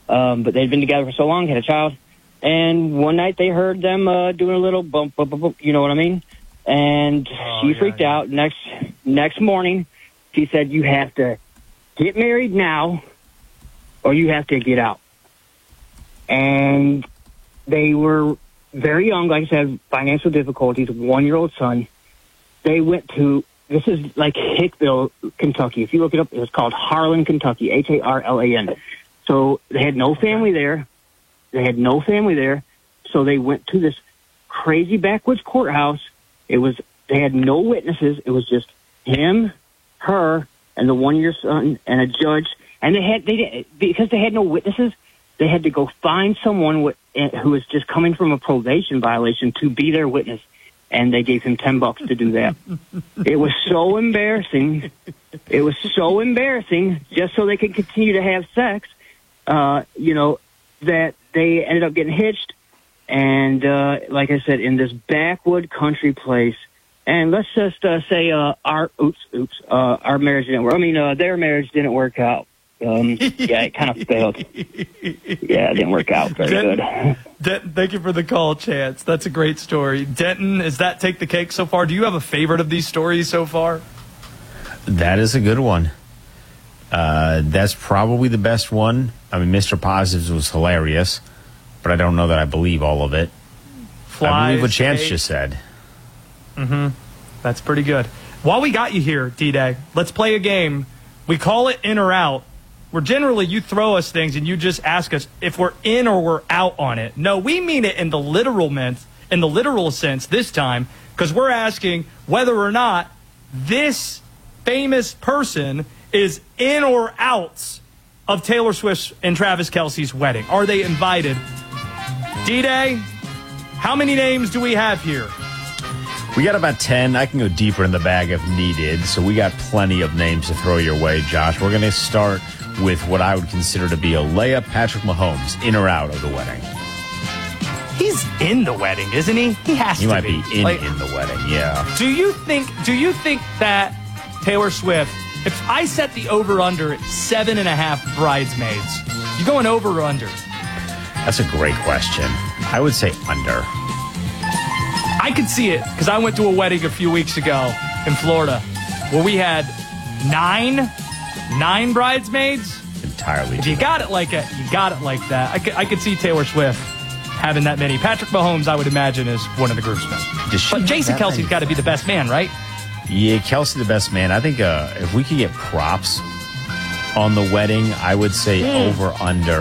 But they'd been together for so long, had a child. And one night they heard them doing a little bump, bump, bump, you know what I mean? And she freaked out. Next morning, she said, you have to get married now or you have to get out. And they were very young, like I said, financial difficulties, a 1-year-old son. They went to, this is like Hickville, Kentucky. If you look it up, it's called Harlan, Kentucky, Harlan. So they had no family there. So they went to this crazy backwoods courthouse. They had no witnesses. It was just him, her, and the 1-year son, and a judge. And because they had no witnesses, they had to go find someone who was just coming from a probation violation to be their witness. And they gave him $10 to do that. It was so embarrassing. Just so they could continue to have sex, that they ended up getting hitched. And like I said, in this backwood country place. And let's just say our marriage didn't work. I mean, their marriage didn't work out. It kind of failed. Yeah, it didn't work out very good. Thank you for the call, Chance. That's a great story. Denton, does that take the cake so far? Do you have a favorite of these stories so far? That is a good one. That's probably the best one. I mean, Mr. Positives was hilarious, but I don't know that I believe all of it. I believe what Chance just said. Mm-hmm. That's pretty good. While we got you here, D-Day, let's play a game. We call it in or out, where generally you throw us things and you just ask us if we're in or we're out on it. No, we mean it in the literal sense this time, because we're asking whether or not this famous person is in or out of Taylor Swift's and Travis Kelce's wedding. Are they invited? D-Day, how many names do we have here? We got about 10. I can go deeper in the bag if needed, so we got plenty of names to throw your way, Josh. We're going to start with what I would consider to be a Patrick Mahomes, in or out of the wedding. He's in the wedding, isn't he? He has to be. He might be in the wedding, yeah. Do you think that Taylor Swift, if I set the over-under at 7.5 bridesmaids, you going over or under? That's a great question. I would say under. I could see it, because I went to a wedding a few weeks ago in Florida where we had nine bridesmaids. Entirely. If you got it like that, you got it like that. I could see Taylor Swift having that many. Patrick Mahomes, I would imagine, is one of the groomsmen. But Jason Kelce's got to be the best man, right? Yeah, Kelce the best man. I think if we could get props on the wedding, I would say over under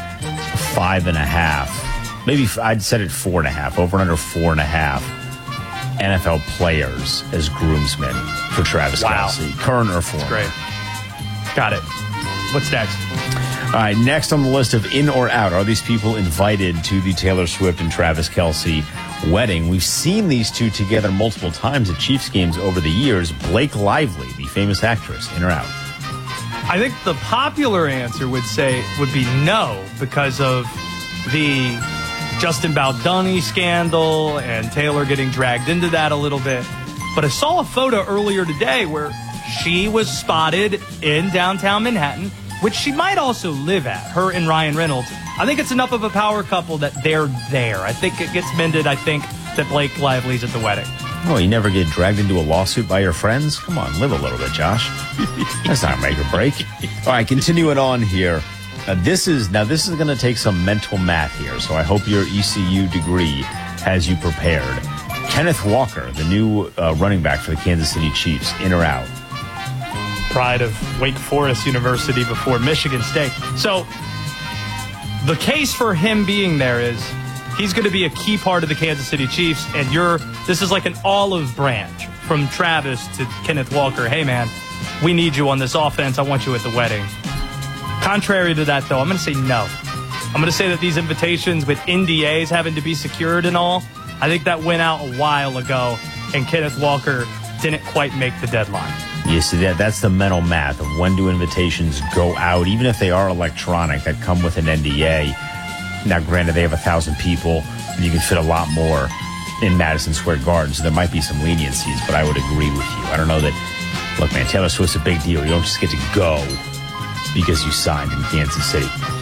5.5. Maybe I'd set it 4.5, over and under 4.5 NFL players as groomsmen for Travis Kelce. Current or former. Great. Got it. What's next? All right, next on the list of in or out, are these people invited to the Taylor Swift and Travis Kelce wedding? We've seen these two together multiple times at Chiefs games over the years. Blake Lively, the famous actress, in or out? I think the popular answer would be no, because of the Justin Baldoni scandal and Taylor getting dragged into that a little bit. But I saw a photo earlier today where she was spotted in downtown Manhattan, which she might also live at, her and Ryan Reynolds. I think it's enough of a power couple that they're there. I think it gets mended, that Blake Lively's at the wedding. Oh, you never get dragged into a lawsuit by your friends? Come on, live a little bit, Josh. That's not make or break. All right, continuing on here. This is going to take some mental math here, so I hope your ECU degree has you prepared. Kenneth Walker, the new running back for the Kansas City Chiefs, in or out? Pride of Wake Forest University before Michigan State. So the case for him being there is he's going to be a key part of the Kansas City Chiefs, and this is like an olive branch from Travis to Kenneth Walker. Hey, man, we need you on this offense. I want you at the wedding. Contrary to that, though, I'm going to say no. I'm going to say that these invitations with NDAs having to be secured and all, I think that went out a while ago, and Kenneth Walker didn't quite make the deadline. You see, that's the mental math of when do invitations go out, even if they are electronic, that come with an NDA. Now, granted, they have 1,000 people, and you can fit a lot more in Madison Square Garden, so there might be some leniencies, but I would agree with you. I don't know that, look, man, Taylor Swift's a big deal. You don't just get to go because you signed in Kansas City.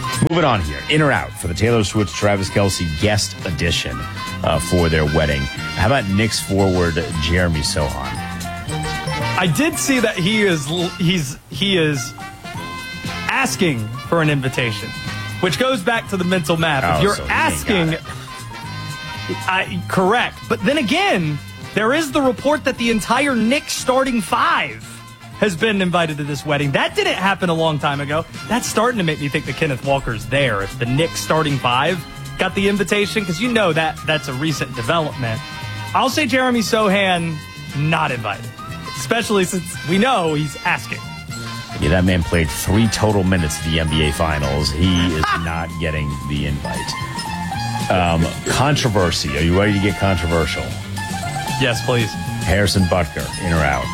Moving on here. In or out for the Taylor Swift Travis Kelce guest edition for their wedding. How about Knicks forward Jeremy Sohan? I did see that he is asking for an invitation, which goes back to the mental math. If you're so asking, correct. But then again, there is the report that the entire Knicks starting five has been invited to this wedding. That didn't happen a long time ago. That's starting to make me think that Kenneth Walker's there. If the Knicks starting five got the invitation, because you know that's a recent development. I'll say Jeremy Sohan not invited, especially since we know he's asking. Yeah, that man played 3 total minutes of the NBA Finals. He is not getting the invite. Controversy. Are you ready to get controversial? Yes, please. Harrison Butker, in or out?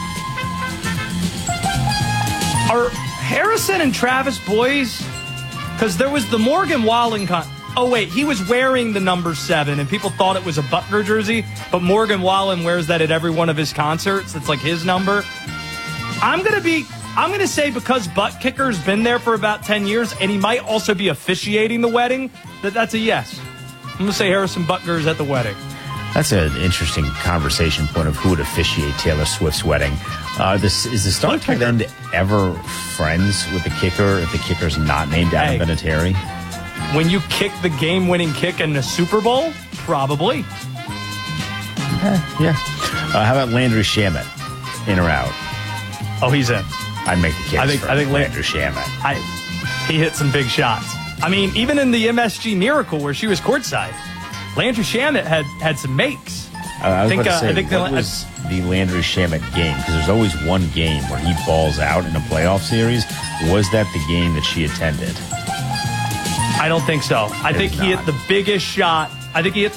Are Harrison and Travis boys? Because there was the Morgan Wallen oh, wait, he was wearing the number 7, and people thought it was a Butker jersey, but Morgan Wallen wears that at every one of his concerts. It's like his number. I'm going to say because Butt Kicker's been there for about 10 years, and he might also be officiating the wedding, that's a yes. I'm going to say Harrison Butker is at the wedding. That's an interesting conversation point of who would officiate Taylor Swift's wedding. Is the star tight end ever friends with the kicker if the kicker's not named Adam Vinatieri? When you kick the game-winning kick in the Super Bowl, probably. Yeah. How about Landry Shamet? In or out? Oh, he's in. I'd make the case I think Landry Shamet. He hit some big shots. I mean, even in the MSG Miracle where she was courtside, Landry Shamet had some makes. I think what was the Landry Shamet game? Because there's always one game where he balls out in a playoff series. Was that the game that she attended? I don't think so. I think he hit the biggest shot. I think it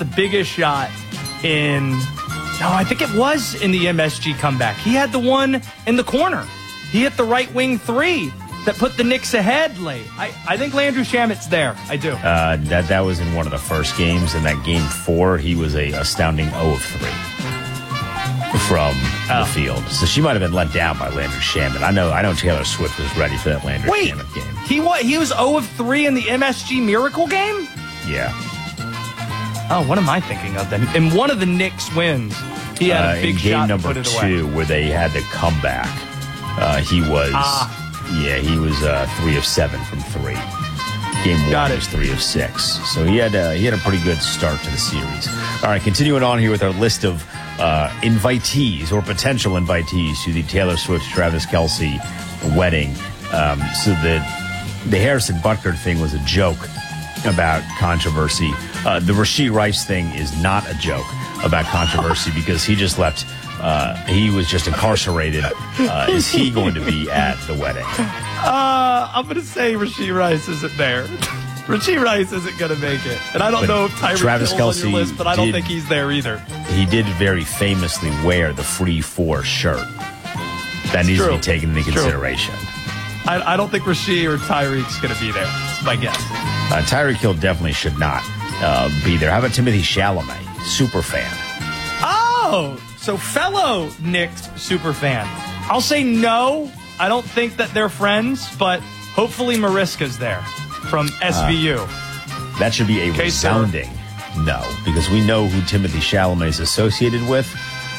was in the MSG comeback. He had the one in the corner. He hit the right wing 3 that put the Knicks ahead late. I think Landry Shamet's there. I do. That was in one of the first games. In that game 4, he was a astounding 0 of 3 from the field. So she might have been let down by Landry Shamet. I know Taylor Swift was ready for that Landry Shamet game. He was 0 of 3 in the MSG Miracle game? Yeah. Oh, what am I thinking of then? In one of the Knicks wins, he had a big shot to put it away. Game number 2, where they had to come back, he was 3 of 7 from 3. Game 1 was 3 of 6. So he had a pretty good start to the series. All right, continuing on here with our list of invitees or potential invitees to the Taylor Swift Travis Kelce wedding. So the Harrison Butker thing was a joke about controversy. The Rashee Rice thing is not a joke about controversy because he just left. He was just incarcerated. Is he going to be at the wedding? I'm going to say Rashee Rice isn't there. Rashee Rice isn't going to make it. And I don't know if Tyreek Hill's on your list, but I don't think he's there either. He did very famously wear the Free 4 shirt. That needs to be taken into consideration. I don't think Rashee or Tyreek's going to be there. That's my guess. Tyreek Hill definitely should not be there. How about Timothy Chalamet, super fan? Oh, so fellow Knicks super fan. I'll say no. I don't think that they're friends, but hopefully Mariska's there from SVU. That should be a resounding no, because we know who Timothy Chalamet is associated with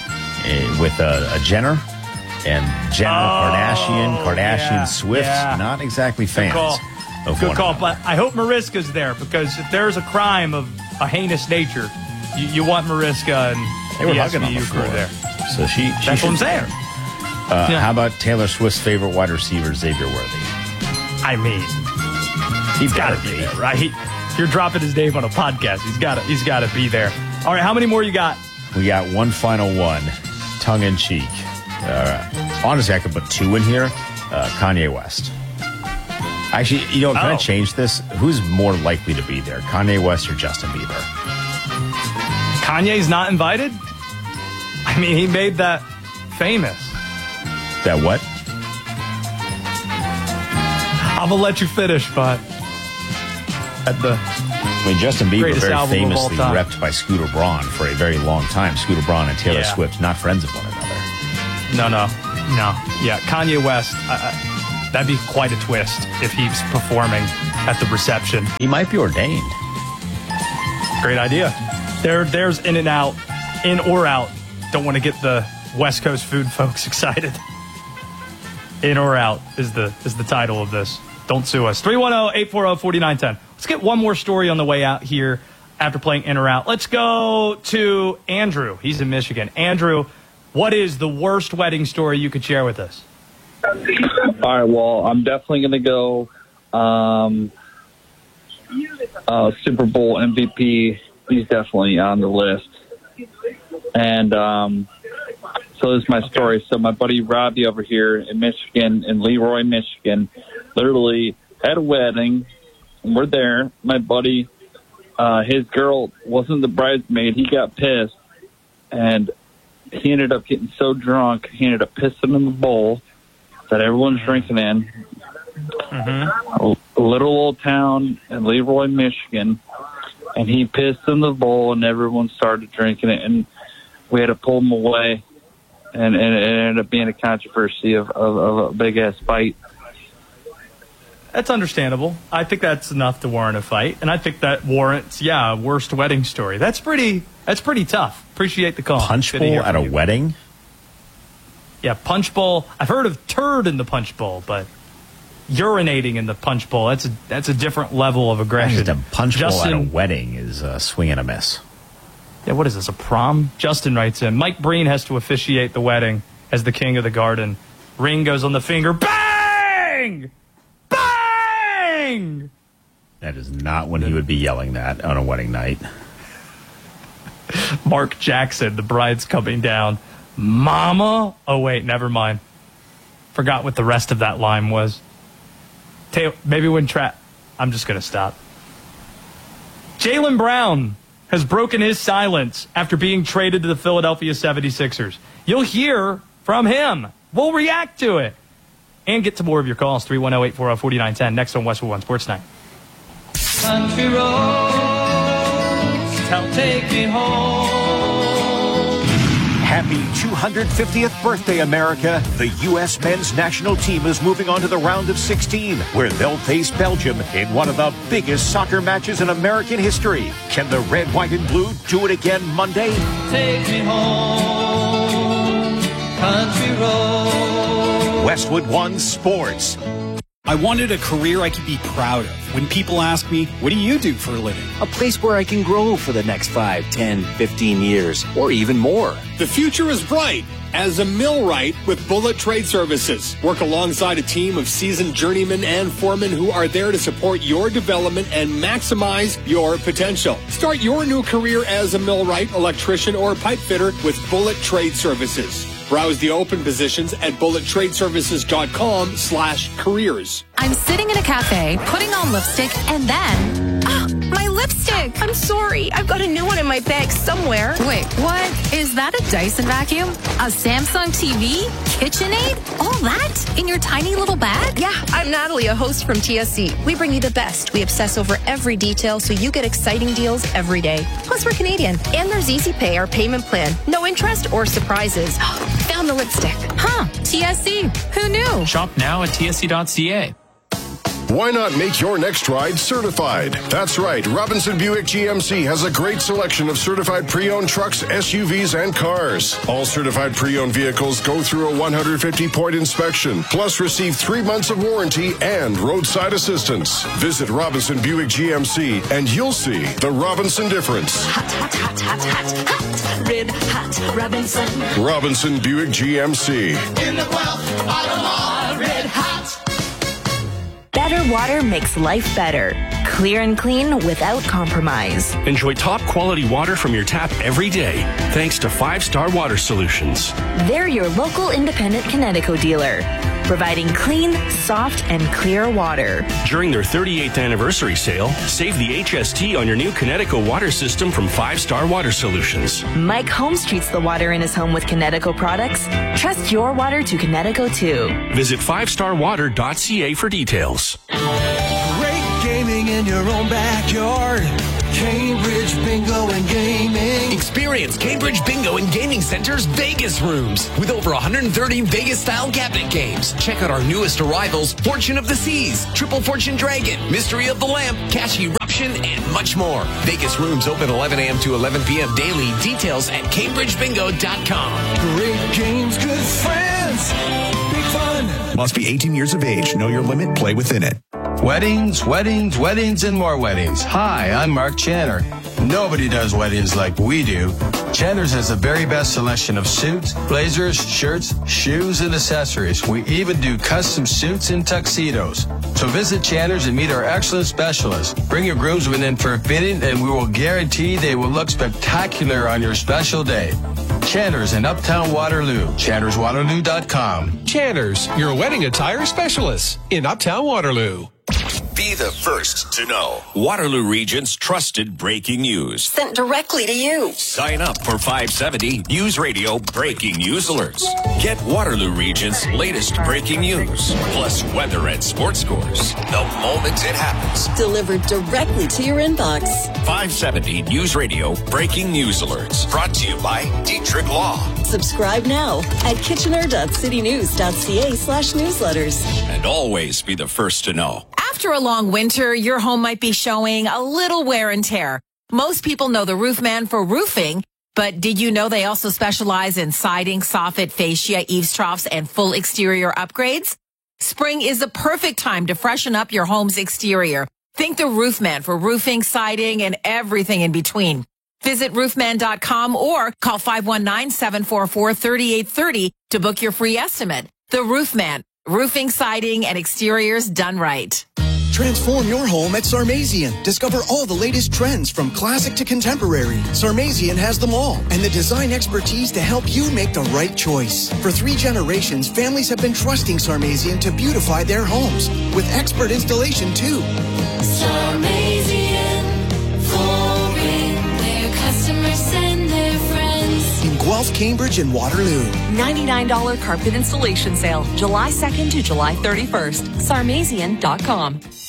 a Jenner. And Jenner, Kardashian, Swift, not exactly fans of Good call, another. but I hope Mariska's there because if there's a crime of a heinous nature, you want Mariska and they were the hugging on the SVU floor. crew there. So she That's what I'm saying. How about Taylor Swift's favorite wide receiver, Xavier Worthy? I mean, he's got to be there, right? If you're dropping his name on a podcast, he's got to be there. All right, how many more you got? We got one final one, tongue in cheek. Honestly, I could put 2 in here. Kanye West. Actually, can I change this? Who's more likely to be there, Kanye West or Justin Bieber? Kanye's not invited? I mean, he made that famous. That what? I'm going to let you finish, but Justin Bieber very famously repped by Scooter Braun for a very long time. Scooter Braun and Taylor Swift, not friends of one another. No. Yeah, Kanye West, that'd be quite a twist if he's performing at the reception. He might be ordained. Great idea. There's In and Out, in or out. Don't want to get the West Coast food folks excited. In or out is the title of this. Don't sue us. 310-840-4910. Let's get one more story on the way out here after playing In or Out. Let's go to Andrew. He's in Michigan. Andrew, what is the worst wedding story you could share with us? All right, well, I'm definitely going to go Super Bowl MVP. He's definitely on the list. And so this is my story. So my buddy Robbie over here in Michigan, in Leroy, Michigan, literally had a wedding. And we're there. My buddy, his girl wasn't the bridesmaid. He got pissed. And he ended up getting so drunk, he ended up pissing in the bowl that everyone's drinking in. A little old town in Leroy, Michigan. And he pissed in the bowl, and everyone started drinking it. And we had to pull him away. And it ended up being a controversy of a big-ass fight. That's understandable. I think that's enough to warrant a fight. And I think that warrants, a worst wedding story. That's pretty tough. Appreciate the call. Punch bowl at a wedding? Yeah, punch bowl. I've heard of turd in the punch bowl, but urinating in the punch bowl, that's a different level of aggression. A punch bowl at a wedding is a swing and a miss. Yeah, what is this, a prom? Justin writes in, Mike Breen has to officiate the wedding as the king of the garden. Ring goes on the finger. Bang! Bang! That is not when he would be yelling that on a wedding night. Mark Jackson, the bride's coming down. Mama? Oh, wait, never mind. Forgot what the rest of that line was. Maybe when I'm just going to stop. Jaylen Brown has broken his silence after being traded to the Philadelphia 76ers. You'll hear from him. We'll react to it. And get to more of your calls. 310-840-4910. Next on Westwood One Sports Night. Country roads, take me home. Happy 250th birthday, America. The U.S. men's national team is moving on to the round of 16, where they'll face Belgium in one of the biggest soccer matches in American history. Can the red, white, and blue do it again Monday? Take me home, country road. Westwood One Sports. I wanted a career I could be proud of. When people ask me, what do you do for a living? A place where I can grow for the next 5, 10, 15 years, or even more. The future is bright as a millwright with Bullet Trade Services. Work alongside a team of seasoned journeymen and foremen who are there to support your development and maximize your potential. Start your new career as a millwright, electrician, or pipe fitter with Bullet Trade Services. Browse the open positions at bullettradeservices.com/careers. I'm sitting in a cafe, putting on lipstick, and then... my lipstick! I'm sorry. I've got a new one in my bag somewhere. Wait, what? Is that a Dyson vacuum? A Samsung TV? KitchenAid? All that? In your tiny little bag? Yeah, I'm Natalie, a host from TSC. We bring you the best. We obsess over every detail so you get exciting deals every day. Plus, we're Canadian. And there's Easy Pay, our payment plan. No interest or surprises. Found the lipstick. Huh, TSC. Who knew? Shop now at tsc.ca. Why not make your next ride certified? That's right. Robinson Buick GMC has a great selection of certified pre-owned trucks, SUVs, and cars. All certified pre-owned vehicles go through a 150-point inspection, plus receive 3 months of warranty and roadside assistance. Visit Robinson Buick GMC, and you'll see the Robinson difference. Hot, hot, hot, hot, hot, hot. Red hot Robinson. Robinson Buick GMC. In the Guelph, Ottawa, red hot. Better water makes life better. Clear and clean without compromise. Enjoy top quality water from your tap every day, thanks to 5 Star Water Solutions. They're your local independent Connecticut dealer, providing clean, soft, and clear water. During their 38th anniversary sale, save the HST on your new Connecticut water system from 5 Star Water Solutions. Mike Holmes treats the water in his home with Connecticut products. Trust your water to Connecticut too. Visit 5starwater.ca for details. Great game gaming in your own backyard. Cambridge Bingo and Gaming. Experience Cambridge Bingo and Gaming Center's Vegas rooms with over 130 Vegas-style cabinet games. Check out our newest arrivals, Fortune of the Seas, Triple Fortune Dragon, Mystery of the Lamp, Cash Eruption, and much more. Vegas rooms open 11 a.m. to 11 p.m. daily. Details at CambridgeBingo.com. Great games, good friends, big fun. Must be 18 years of age. Know your limit. Play within it. Weddings, weddings, weddings, and more weddings. Hi, I'm Mark Channer. Nobody does weddings like we do. Channer's has the very best selection of suits, blazers, shirts, shoes, and accessories. We even do custom suits and tuxedos. So visit Channer's and meet our excellent specialists. Bring your groomsmen in for a fitting, and we will guarantee they will look spectacular on your special day. Channer's in Uptown Waterloo. ChannersWaterloo.com. Channer's, your wedding attire specialist in Uptown Waterloo. Be the first to know Waterloo Region's trusted breaking news. Sent directly to you. Sign up for 570 News Radio Breaking News Alerts. Get Waterloo Region's latest breaking news, plus weather and sports scores, the moment it happens. Delivered directly to your inbox. 570 News Radio Breaking News Alerts. Brought to you by Dietrich Law. Subscribe now at kitchener.citynews.ca/newsletters. And always be the first to know. After a long winter, your home might be showing a little wear and tear. Most people know the Roofman for roofing, but did you know they also specialize in siding, soffit, fascia, eaves troughs, and full exterior upgrades? Spring is the perfect time to freshen up your home's exterior. Think the Roofman for roofing, siding, and everything in between. Visit roofman.com or call 519-744-3830 to book your free estimate. The Roofman, roofing, siding, and exteriors done right. Transform your home at Sarmazian. Discover all the latest trends from classic to contemporary. Sarmazian has them all and the design expertise to help you make the right choice. For 3 generations, families have been trusting Sarmazian to beautify their homes with expert installation too. Sarmazian Flooring, their customers send their friends. In Guelph, Cambridge, and Waterloo. $99 carpet installation sale, July 2nd to July 31st. Sarmazian.com.